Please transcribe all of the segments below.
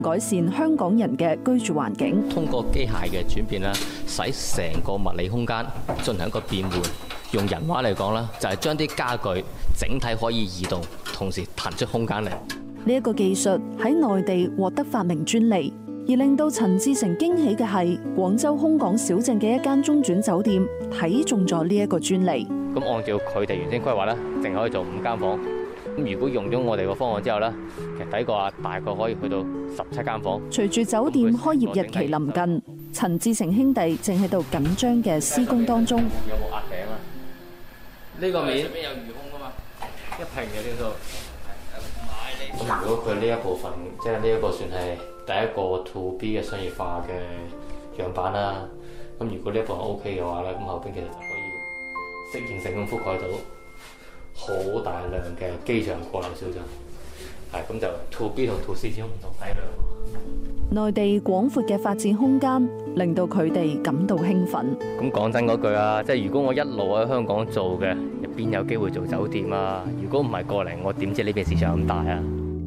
改善香港人嘅居住環境。 通過機械嘅轉變啦，使成個物理空間進行一個變換。用人話嚟講啦，就係將啲家具整體可以移動，同時騰出空間嚟。 呢一個技術喺內地獲得發明專利，而令到陳志成驚喜嘅係，廣州空港小鎮嘅一間中轉酒店睇中咗呢一個專利。 咁按照佢哋原先規劃咧，淨可以做5間房。咁如果用咗我哋個方案之後咧，其實抵過啊，大概可以去到17間房。 隨住酒店開業日期臨近，陳志成兄弟正喺度緊張嘅施工當中。 有冇壓頂啊？呢個面上面有魚空噶嘛，一平嘅呢度。咁如果佢呢一部分，即係呢一個算係第一個 to B 嘅商業化嘅樣板啦。咁如果呢一部分 OK 嘅話咧，咁後邊其實就可以適應性咁覆蓋到好大量嘅機場過流小鎮。係咁就 to B 同 to C 之中唔同體量。 內地廣闊嘅發展空間令到佢哋感到興奮。 咁講真嗰句啊，即係如果我一路喺香港做嘅，邊有機會做酒店啊？如果唔係過嚟，我點知呢邊市場咁大啊？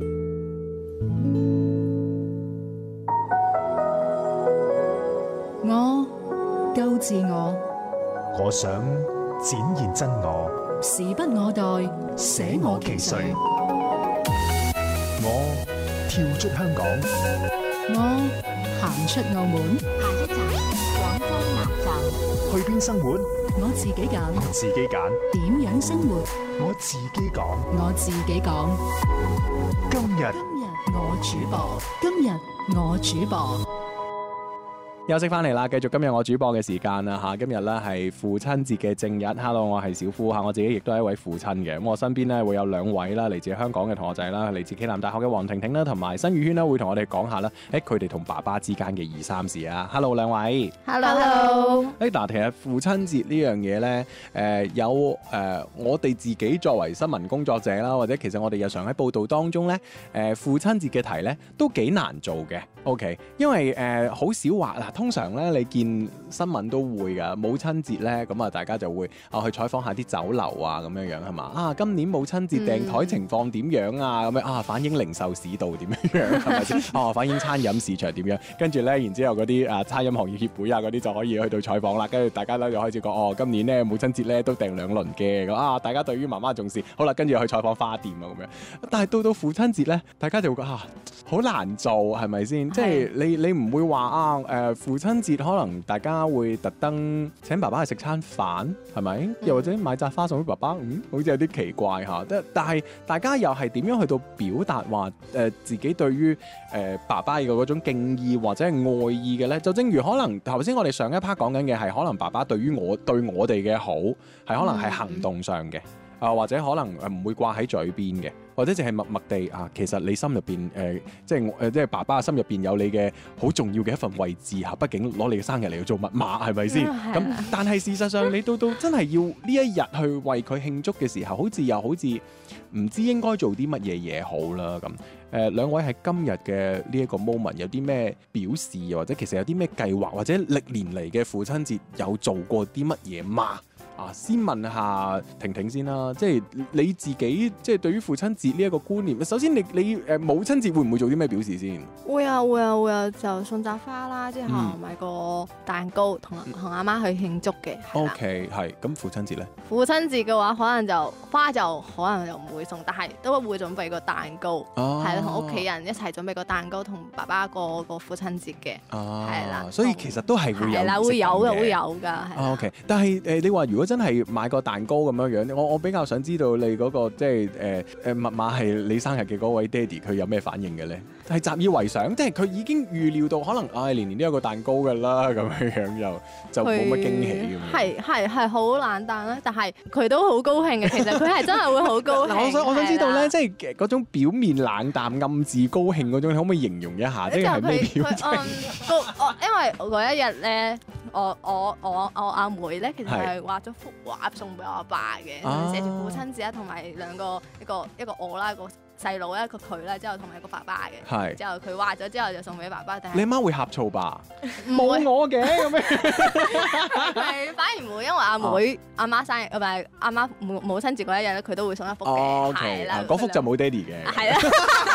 我夠自我， 我想展現真我， 時不我待，捨我其誰。 我跳出香港， 我行出澳門， 下一站廣州南站。 去邊生活？ 我自己揀， 我自己揀。 點樣生活？ 我自己講。 我自己講。 今日我主播，今日我主播。 休息翻嚟啦，繼續今日我主播嘅時間啦嚇。今日咧係父親節嘅正日。Hello，我係小夫嚇，我自己亦都係一位父親嘅。咁我身邊咧會有2位啦，嚟自香港嘅同學仔啦，嚟自暨南大學嘅黃婷婷啦，同埋新宇軒啦，會同我哋講下啦，佢哋同爸爸之間嘅2、3事啊。Hello，2位。 Hello。 嗱，其實父親節呢樣嘢咧，有我哋自己作為新聞工作者啦，或者其實我哋日常喺報道當中咧，父親節嘅題咧都幾難做嘅。OK， 因為好少話嗱。通常咧，你見新聞都會㗎，母親節咧，咁啊，大家就會去採訪下啲酒樓啊，咁樣樣係嘛？啊，今年母親節訂台情況點樣啊？咁樣啊，反映零售市道點樣樣係咪先？哦，反映餐飲市場點樣？跟住咧，然之後嗰啲餐飲行業協會啊嗰啲就可以去到採訪啦。跟住大家咧就開始講，哦，今年咧母親節咧都訂2輪嘅，咁啊，大家對於媽媽重視。好啦，跟住去採訪花店啊咁樣。但係到父親節咧，大家就會覺得好難做係咪先？即係你唔會話父親節可能大家會特登請爸爸去食餐飯，係咪？又或者買紮花送俾爸爸，好似有啲奇怪嚇。但係大家又係點樣去到表達話自己對於爸爸嘅嗰種敬意或者係愛意嘅咧？就正如可能頭先我哋上一 part 講緊嘅係，可能爸爸對我哋嘅好係可能係行動上嘅。或者可能唔會掛喺嘴邊嘅，或者淨係默默地其實你心入邊即係爸爸心入邊有你嘅好重要嘅一份位置嚇，畢竟攞你嘅生日嚟去做密碼係咪先？咁但係事實上你到真係要呢一日去為佢慶祝嘅時候，好似唔知應該做啲乜嘢嘢好啦咁。2位喺今日嘅呢一個 moment 有啲咩表示，或者其實有啲咩計劃，或者歷年嚟嘅父親節有做過啲乜嘢嘛？先問下婷婷先啦，即係你自己即係對於父親節呢一個觀念。首先你母親節會唔會做啲咩表示先？ 會啊，就送紮花啦，之後買個蛋糕同阿媽去慶祝嘅。 OK， 係咁父親節咧？ 父親節嘅話，可能就花就可能就唔會送，但係都會準備個蛋糕，係啦，同屋企人一齊準備個蛋糕，同爸爸個父親節嘅，係啦。 所以其實都係會有， 係啦，會有㗎。 OK， 但係你話如果真係買個蛋糕咁樣樣，我比較想知道你嗰個即係密碼係你生日嘅嗰位爹哋，佢有咩反應嘅咧？係習以為常，即係佢已經預料到可能年年都有個蛋糕㗎啦，咁樣就冇乜驚喜咁樣。 係好冷淡啦，但係佢都好高興嘅。其實佢係真係會好高興。 我想知道咧，即係嗰種表面冷淡、暗自高興嗰種，你可唔可以形容一下？即係咩表情？ 因為嗰一日咧，我阿妹咧，其實係畫咗幅畫送俾我阿爸嘅，寫住父親節啦，同埋2個一個我啦，一個細佬啦，一個佢啦，之後同埋一個爸爸嘅。之後佢畫咗之後就送俾爸爸。但係你媽會呷醋吧？冇我嘅咁樣。 係反而唔會，因為阿妹阿媽生日唔係阿媽母親節嗰一日咧，佢都會送一幅嘅。 係啦，嗰幅就冇爹哋嘅。 係啦。